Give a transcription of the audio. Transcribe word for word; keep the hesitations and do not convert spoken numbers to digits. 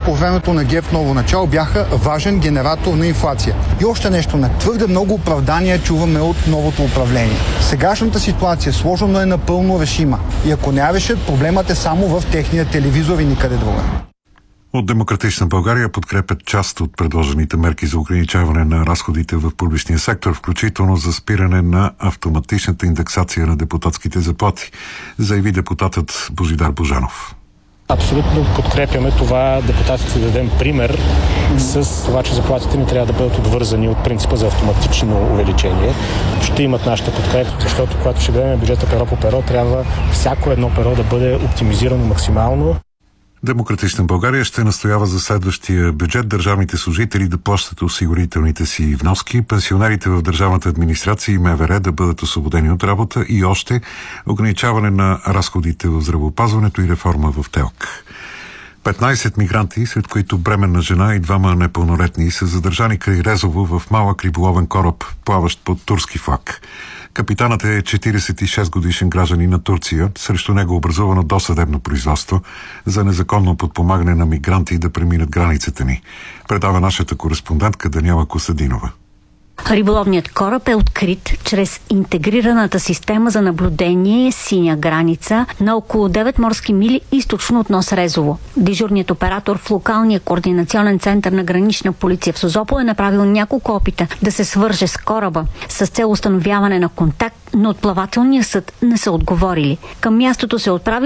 по времето на ГЕРБ ново начало бяха важен генератор на инфлация. И още нещо, на твърде много оправдания чуваме от новото управление. Сегашната ситуация сложно, но е напълно решима. И ако не я решат, проблемът е само в техния телевизор и никъде друга. От Демократична България подкрепят част от предложените мерки за ограничаване на разходите в публичния сектор, включително за спиране на автоматичната индексация на депутатските заплати, заяви депутатът Божидар Божанов. Абсолютно подкрепяме това депутатите да дадем пример с това, че заплатите не трябва да бъдат отвързани от принципа за автоматично увеличение. Ще имат нашата подкрепа, защото когато ще гледаме бюджета перо по перо, трябва всяко едно перо да бъде оптимизирано максимално. Демократична България ще настоява за следващия бюджет държавните служители да плащат осигурителните си вноски, пенсионерите в държавната администрация и МВР да бъдат освободени от работа и още ограничаване на разходите в здравеопазването и реформа в ТЕЛК. петнайсет мигранти, сред които бременна жена и двама непълнолетни, са задържани край Резово в малък риболовен кораб, плаващ под турски флаг. Капитанът е четирийсет и шест годишен гражданин на Турция. Срещу него образувано досъдебно производство за незаконно подпомагане на мигранти да преминат границата ни. Предава нашата кореспондентка Даниела Косадинова. Риболовният кораб е открит чрез интегрираната система за наблюдение синя граница на около девет морски мили източно от нос Резово. Дежурният оператор в локалния координационен център на гранична полиция в Созопол е направил няколко опита да се свърже с кораба с цел установяване на контакт, но от плавателния съд не са отговорили. Към мястото се отправи